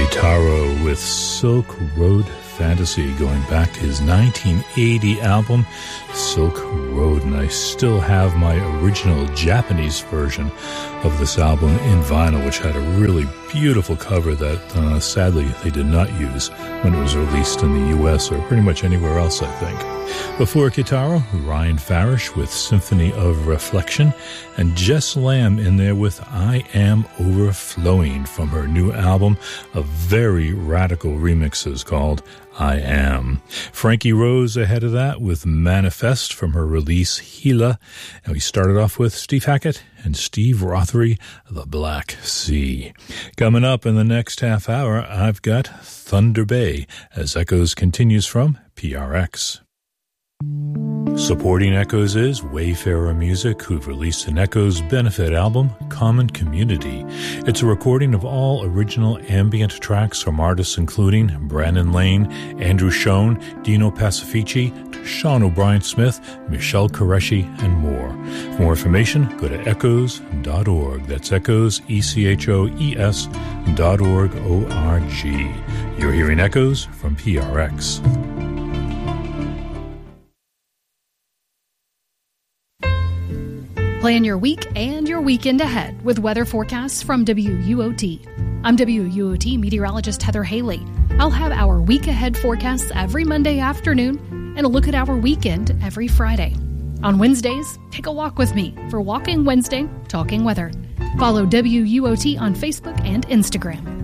Kitaro with Silk Road Fantasy, going back to his 1980 album Silk Road, and I still have my original Japanese version of this album in vinyl, which had a really beautiful cover that sadly they did not use when it was released in the US or pretty much anywhere else, I think. Before Kitaro, Ryan Farish with Symphony of Reflection, and Jess Lamb in there with I Am Overflowing from her new album of very radical remixes called I Am. Frankie Rose ahead of that with Manifest from her release Gila. And we started off with Steve Hackett and Steve Rothery, The Black Sea. Coming up in the next half hour, I've got Thunder Bay as Echoes continues from PRX. Supporting Echoes is Wayfarer Music, who've released an Echoes benefit album, Common Community. It's a recording of all original ambient tracks from artists including Brandon Lane, Andrew Schoen, Dino Pacifici, Sean O'Brien Smith, Michelle Qureshi, and more. For more information, go to echoes.org. That's Echoes, ECHOES.org, O-R-G. You're hearing Echoes from PRX. Plan your week and your weekend ahead with weather forecasts from WUOT. I'm WUOT meteorologist Heather Haley. I'll have our week ahead forecasts every Monday afternoon and a look at our weekend every Friday. On Wednesdays, take a walk with me for Walking Wednesday, Talking Weather. Follow WUOT on Facebook and Instagram.